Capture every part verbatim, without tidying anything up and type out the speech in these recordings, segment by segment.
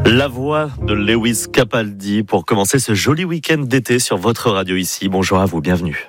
La voix de Lewis Capaldi pour commencer ce joli week-end d'été sur votre radio ici. Bonjour à vous, bienvenue.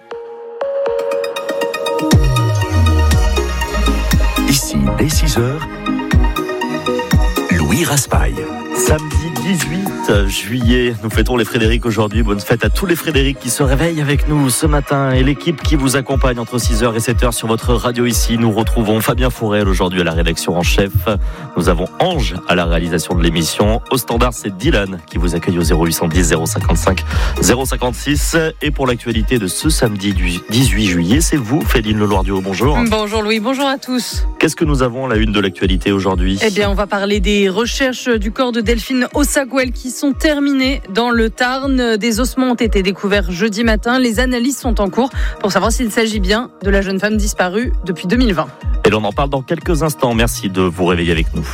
Ici, dès six heures, Louis Raspail. Samedi dix-huit juillet, nous fêtons les Frédérics aujourd'hui. Bonne fête à tous les Frédérics qui se réveillent avec nous ce matin et l'équipe qui vous accompagne entre six heures et sept heures sur votre radio ici. Nous retrouvons Fabien Fourel aujourd'hui à la rédaction en chef. Nous avons Ange à la réalisation de l'émission. Au standard, c'est Dylan qui vous accueille au zéro huit cent dix zéro cinquante-cinq zéro cinquante-six. Et pour l'actualité de ce samedi du dix-huit juillet, c'est vous, Féline Leloir-Duhaut. Bonjour. Bonjour Louis, bonjour à tous. Qu'est-ce que nous avons à la une de l'actualité aujourd'hui ? Eh bien, on va parler des recherches du corps de Delphine Ossagouel qui sont terminées dans le Tarn. Des ossements ont été découverts jeudi matin. Les analyses sont en cours pour savoir s'il s'agit bien de la jeune femme disparue depuis deux mille vingt. Et l'on en parle dans quelques instants. Merci de vous réveiller avec nous.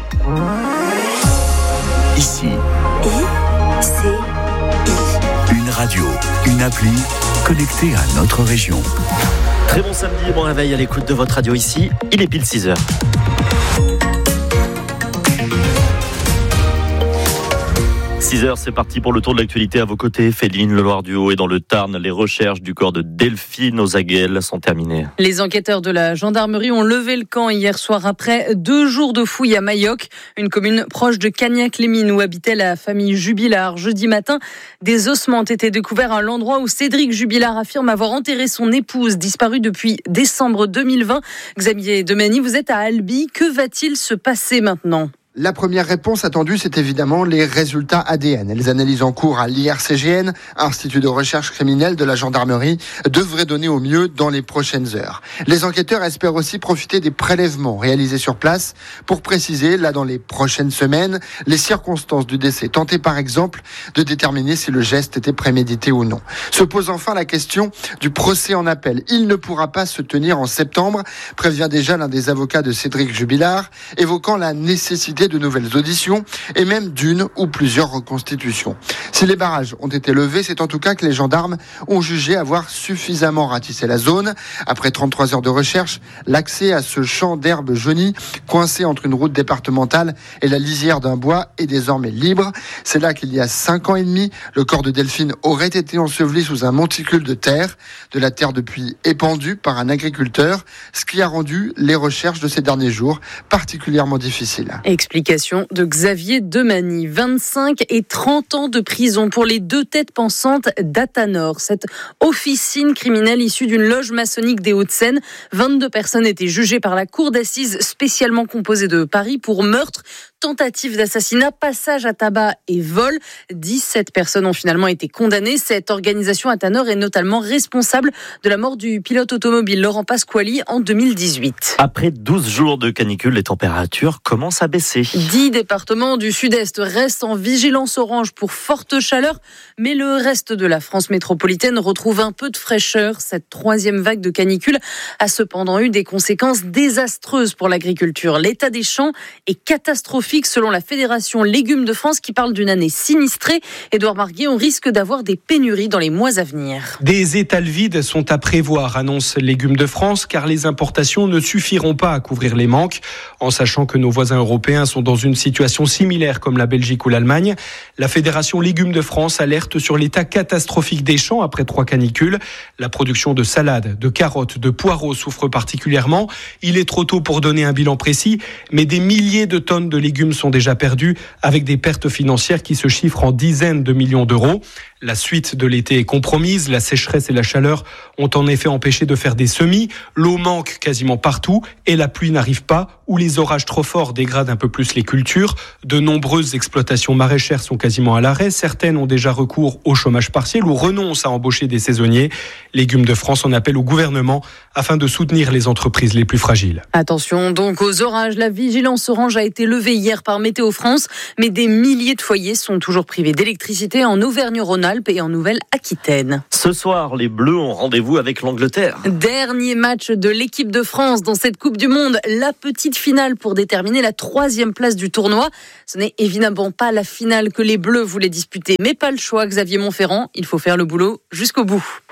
Ici, I, C, I. une radio, une appli connectée à notre région. Très bon samedi, bon réveil à l'écoute de votre radio ici. Il est pile six heures. six heures, c'est parti pour le tour de l'actualité à vos côtés. Féline Leloir-Duhaut et dans le Tarn, les recherches du corps de Delphine Ossagouel sont terminées. Les enquêteurs de la gendarmerie ont levé le camp hier soir après deux jours de fouilles à Mayoc, une commune proche de Cagnac-les-Mines où habitait la famille Jubilard. Jeudi matin, des ossements ont été découverts à l'endroit où Cédric Jubilard affirme avoir enterré son épouse disparue depuis décembre deux mille vingt. Xavier Demany, vous êtes à Albi. Que va-t-il se passer maintenant ? La première réponse attendue, c'est évidemment les résultats A D N. Les analyses en cours à l'I R C G N, Institut de recherche criminelle de la gendarmerie, devraient donner au mieux dans les prochaines heures. Les enquêteurs espèrent aussi profiter des prélèvements réalisés sur place pour préciser, là dans les prochaines semaines, les circonstances du décès. Tenter par exemple de déterminer si le geste était prémédité ou non. Se pose enfin la question du procès en appel. Il ne pourra pas se tenir en septembre, prévient déjà l'un des avocats de Cédric Jubilard, évoquant la nécessité de nouvelles auditions et même d'une ou plusieurs reconstitutions. Si les barrages ont été levés, c'est en tout cas que les gendarmes ont jugé avoir suffisamment ratissé la zone. Après trente-trois heures de recherche, l'accès à ce champ d'herbe jaunie, coincé entre une route départementale et la lisière d'un bois, est désormais libre. C'est là qu'il y a cinq ans et demi, le corps de Delphine aurait été enseveli sous un monticule de terre, de la terre depuis épandue par un agriculteur, ce qui a rendu les recherches de ces derniers jours particulièrement difficiles. Explication de Xavier Demany. vingt-cinq et trente ans de prison pour les deux têtes pensantes d'Athanor. Cette officine criminelle issue d'une loge maçonnique des Hauts-de-Seine. vingt-deux personnes étaient jugées par la cour d'assises spécialement composée de Paris pour meurtre, tentative d'assassinat, passage à tabac et vol. dix-sept personnes ont finalement été condamnées. Cette organisation Athanor est notamment responsable de la mort du pilote automobile Laurent Pasquali en deux mille dix-huit. Après douze jours de canicule, les températures commencent à baisser. dix départements du sud-est restent en vigilance orange pour forte chaleur, mais le reste de la France métropolitaine retrouve un peu de fraîcheur. Cette troisième vague de canicule a cependant eu des conséquences désastreuses pour l'agriculture. L'état des champs est catastrophique selon la Fédération Légumes de France qui parle d'une année sinistrée. Édouard Marguet, on risque d'avoir des pénuries dans les mois à venir. Des étals vides sont à prévoir, annonce Légumes de France, car les importations ne suffiront pas à couvrir les manques, en sachant que nos voisins européens sont dans une situation similaire comme la Belgique ou l'Allemagne. La Fédération Légumes de France alerte sur l'état catastrophique des champs après trois canicules. La production de salades, de carottes, de poireaux souffre particulièrement. Il est trop tôt pour donner un bilan précis, mais des milliers de tonnes de légumes sont déjà perdus, avec des pertes financières qui se chiffrent en dizaines de millions d'euros. La suite de l'été est compromise. La sécheresse et la chaleur ont en effet empêché de faire des semis. L'eau manque quasiment partout et la pluie n'arrive pas, ou les orages trop forts dégradent un peu plus les cultures. De nombreuses exploitations maraîchères sont quasiment à l'arrêt. Certaines ont déjà recours au chômage partiel ou renoncent à embaucher des saisonniers. Légumes de France en appelle au gouvernement afin de soutenir les entreprises les plus fragiles. Attention donc aux orages. La vigilance orange a été levée hier par Météo France, mais des milliers de foyers sont toujours privés d'électricité en Auvergne-Rhône-Alpes et en Nouvelle-Aquitaine. Ce soir, les Bleus ont rendez-vous avec l'Angleterre. Dernier match de l'équipe de France dans cette Coupe du Monde. La petite finale pour déterminer la troisième place du tournoi. Ce n'est évidemment pas la finale que les Bleus voulaient disputer, mais pas le choix, Xavier Monferrand. Il faut faire le boulot jusqu'au bout.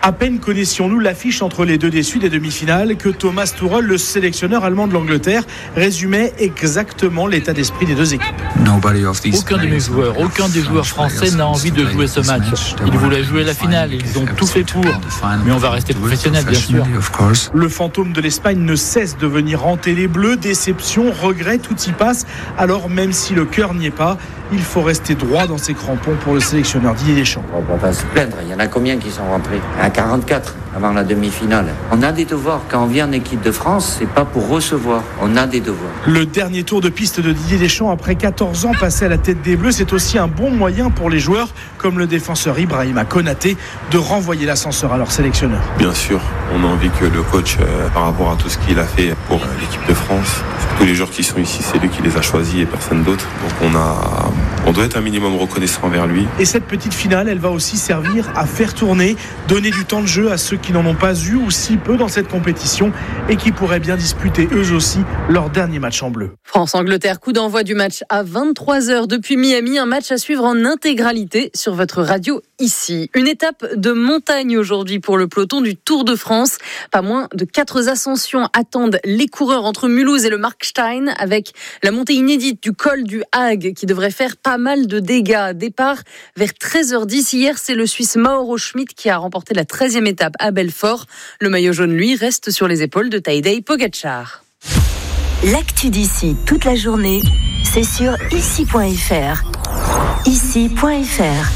À peine connaissions-nous l'affiche entre les deux déçus des demi-finales que Thomas Tuchel, le sélectionneur allemand de l'Angleterre, résumait exactement l'état d'esprit des deux équipes. Aucun de mes joueurs, aucun des joueurs français n'a envie de jouer ce match. Ils voulaient jouer la finale, ils ont tout fait pour. Mais on va rester professionnels, bien sûr. Le fantôme de l'Espagne ne cesse de venir hanter les Bleus. Déception, regret, tout y passe. Alors même si le cœur n'y est pas, il faut rester droit dans ses crampons pour le sélectionneur Didier Deschamps. On va se plaindre, il y en a combien qui sont rentrés ? À quarante-quatre avant la demi-finale. On a des devoirs. Quand on vient en équipe de France, c'est pas pour recevoir. On a des devoirs. Le dernier tour de piste de Didier Deschamps après quatorze ans passé à la tête des Bleus, c'est aussi un bon moyen pour les joueurs, comme le défenseur Ibrahima Konaté, de renvoyer l'ascenseur à leur sélectionneur. Bien sûr, on a envie que le coach, euh, par rapport à tout ce qu'il a fait pour euh, l'équipe de France, tous les joueurs qui sont ici, c'est lui qui les a choisis et personne d'autre. Donc on a, on doit être un minimum reconnaissant envers lui. Et cette petite finale, elle va aussi servir à faire tourner, donner du temps de jeu à ceux qui n'en ont pas eu ou si peu dans cette compétition et qui pourraient bien disputer eux aussi leur dernier match en bleu. France-Angleterre, coup d'envoi du match à vingt-trois heures depuis Miami, un match à suivre en intégralité sur votre radio ici. Une étape de montagne aujourd'hui pour le peloton du Tour de France. Pas moins de quatre ascensions attendent les coureurs entre Mulhouse et le Markstein, avec la montée inédite du col du Hague qui devrait faire pas mal de dégâts. Départ vers treize heures dix. Hier, c'est le Suisse Mauro Schmid qui a remporté la treizième étape à Belfort. Le maillot jaune, lui, reste sur les épaules de Tadej Pogačar. L'actu d'ici toute la journée, c'est sur ici point f r. ici point f r.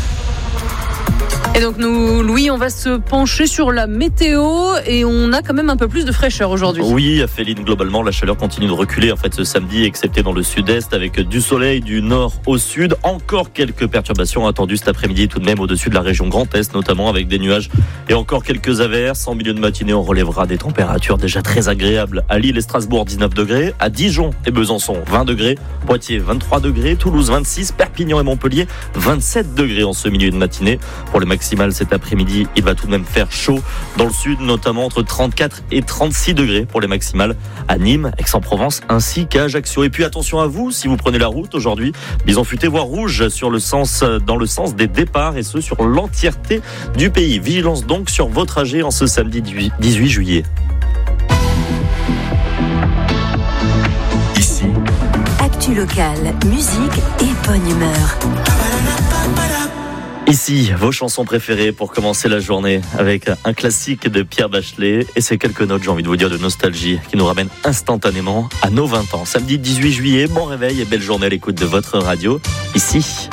Et donc nous, Louis, on va se pencher sur la météo et on a quand même un peu plus de fraîcheur aujourd'hui. Oui, Féline, globalement, la chaleur continue de reculer en fait ce samedi, excepté dans le sud-est, avec du soleil du nord au sud. Encore quelques perturbations attendues cet après-midi tout de même au-dessus de la région Grand Est, notamment avec des nuages et encore quelques averses. En milieu de matinée, on relèvera des températures déjà très agréables à Lille et Strasbourg, dix-neuf degrés, à Dijon et Besançon, vingt degrés, Poitiers, vingt-trois degrés, Toulouse, vingt-six, Perpignan et Montpellier, vingt-sept degrés en ce milieu de matinée. Pour le maximal cet après-midi, il va tout de même faire chaud dans le sud, notamment entre trente-quatre et trente-six degrés pour les maximales à Nîmes, Aix-en-Provence ainsi qu'à Ajaccio. Et puis attention à vous, si vous prenez la route aujourd'hui, bison futé voire rouge sur le sens, dans le sens des départs et ce sur l'entièreté du pays. Vigilance donc sur vos trajets en ce samedi dix-huit juillet. Ici, Actu locale, musique et bonne humeur. Ici, vos chansons préférées pour commencer la journée avec un classique de Pierre Bachelet et ces quelques notes, j'ai envie de vous dire, de nostalgie qui nous ramènent instantanément à nos vingt ans. Samedi dix-huit juillet, bon réveil et belle journée à l'écoute de votre radio. Ici.